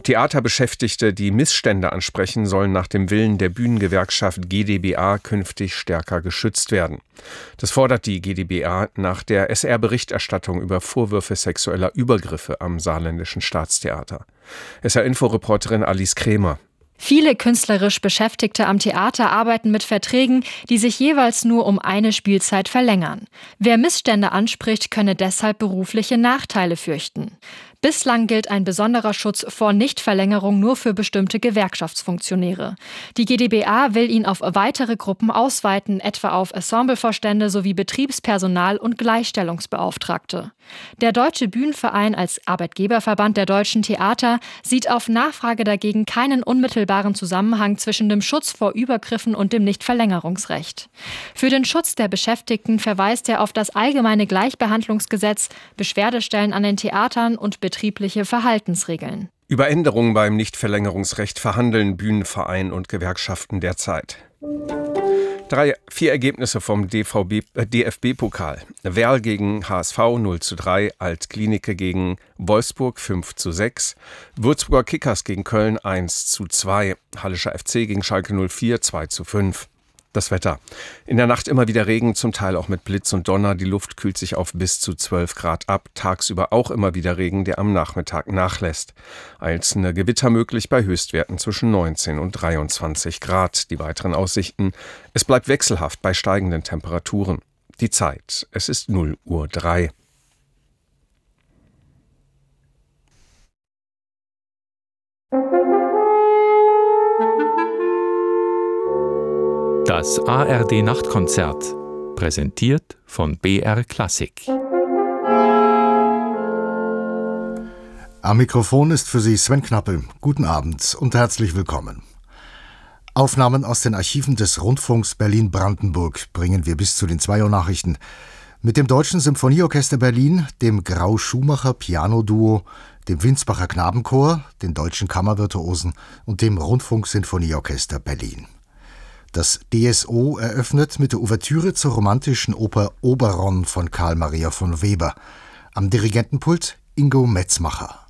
Theaterbeschäftigte, die Missstände ansprechen, sollen nach dem Willen der Bühnengewerkschaft GdBA künftig stärker geschützt werden. Das fordert die GdBA nach der SR-Berichterstattung über Vorwürfe sexueller Übergriffe am Saarländischen Staatstheater. SR-Info-Reporterin Alice Krämer. Viele künstlerisch Beschäftigte am Theater arbeiten mit Verträgen, die sich jeweils nur um eine Spielzeit verlängern. Wer Missstände anspricht, könne deshalb berufliche Nachteile fürchten. Bislang gilt ein besonderer Schutz vor Nichtverlängerung nur für bestimmte Gewerkschaftsfunktionäre. Die GdBA will ihn auf weitere Gruppen ausweiten, etwa auf Ensemblevorstände sowie Betriebspersonal und Gleichstellungsbeauftragte. Der Deutsche Bühnenverein als Arbeitgeberverband der deutschen Theater sieht auf Nachfrage dagegen keinen unmittelbaren Zusammenhang zwischen dem Schutz vor Übergriffen und dem Nichtverlängerungsrecht. Für den Schutz der Beschäftigten verweist er auf das allgemeine Gleichbehandlungsgesetz, Beschwerdestellen an den Theatern und betriebliche Verhaltensregeln. Über Änderungen beim Nichtverlängerungsrecht verhandeln Bühnenverein und Gewerkschaften derzeit. 4 Ergebnisse vom DFB-Pokal. Werl gegen HSV 0:3, Alt-Klinike gegen Wolfsburg 5:6, Würzburger Kickers gegen Köln 1:2, Hallischer FC gegen Schalke 04 2:5. Das Wetter. In der Nacht immer wieder Regen, zum Teil auch mit Blitz und Donner. Die Luft kühlt sich auf bis zu 12 Grad ab. Tagsüber auch immer wieder Regen, der am Nachmittag nachlässt. Einzelne Gewitter möglich bei Höchstwerten zwischen 19 und 23 Grad. Die weiteren Aussichten. Es bleibt wechselhaft bei steigenden Temperaturen. Die Zeit. Es ist 0:03 Uhr. Das ARD-Nachtkonzert, präsentiert von BR Klassik. Am Mikrofon ist für Sie Sven Knappe. Guten Abend und herzlich willkommen. Aufnahmen aus den Archiven des Rundfunks Berlin-Brandenburg bringen wir bis zu den 2 Uhr Nachrichten. Mit dem Deutschen Symphonieorchester Berlin, dem Grau-Schumacher Piano-Duo, dem Winsbacher Knabenchor, den Deutschen Kammervirtuosen und dem Rundfunk-Sinfonieorchester Berlin. Das DSO eröffnet mit der Ouvertüre zur romantischen Oper Oberon von Karl Maria von Weber. Am Dirigentenpult Ingo Metzmacher.